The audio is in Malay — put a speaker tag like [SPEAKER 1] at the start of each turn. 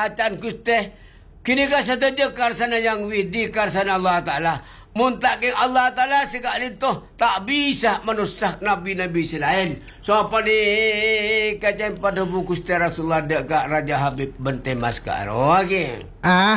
[SPEAKER 1] acan kuste. Kini ka sa tadya karsana yang widi karsana Allah Ta'ala. Muntak keng Allah Ta'ala sekali tu tak bisa menusak Nabi-Nabi selain. So apa ni kajian pada buku Rasulullah dekat Raja Habib Bentemas ke arwah.